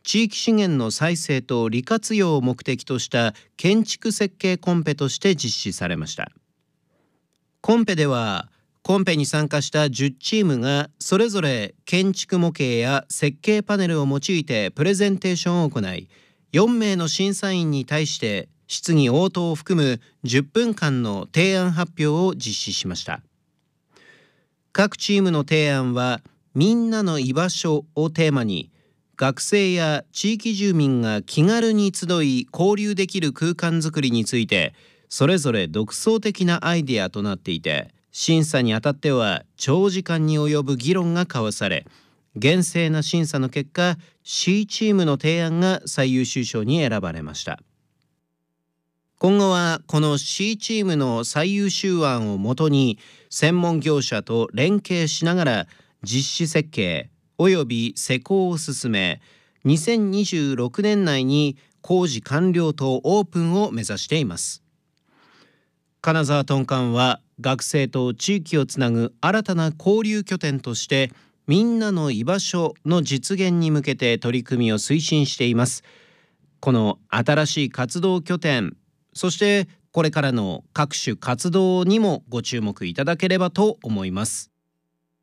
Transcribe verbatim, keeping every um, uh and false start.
地域資源の再生と利活用を目的とした建築設計コンペとして実施されました。コンペではコンペに参加したじゅうチームがそれぞれ建築模型や設計パネルを用いてプレゼンテーションを行い、よんめいの審査員に対して質疑応答を含むじゅっぷんかんの提案発表を実施しました。各チームの提案はみんなの居場所をテーマに、学生や地域住民が気軽に集い交流できる空間づくりについてそれぞれ独創的なアイデアとなっていて、審査にあたっては長時間に及ぶ議論が交わされ、厳正な審査の結果 C チームの提案が最優秀賞に選ばれました。今後はこの C チームの最優秀案をもとに専門業者と連携しながら実施設計および施工を進め、にせんにじゅうろくねん内に工事完了とオープンを目指しています。金沢トンカンは学生と地域をつなぐ新たな交流拠点としてみんなの居場所の実現に向けて取り組みを推進しています。この新しい活動拠点、そしてこれからの各種活動にもご注目いただければと思います。